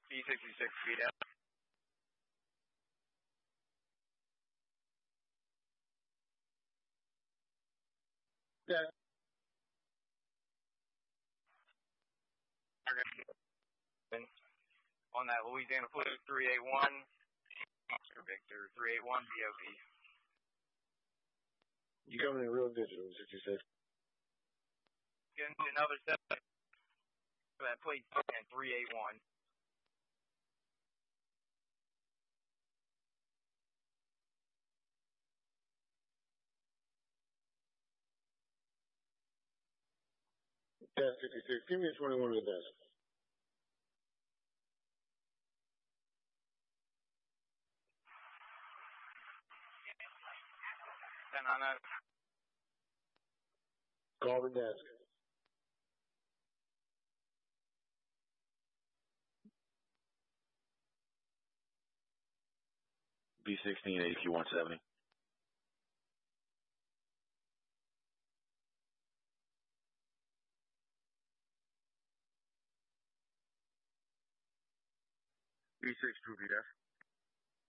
B66 feet out. Yeah. On that Louisiana Flu 381, Victor 381 BOP. You coming in real digital, is what you said. Getting another 7 for that plate and 381. Yeah, 56. Give me a 21 to the desk. Then on that. Call the desk. B16 AQ 170. B6 2 BF.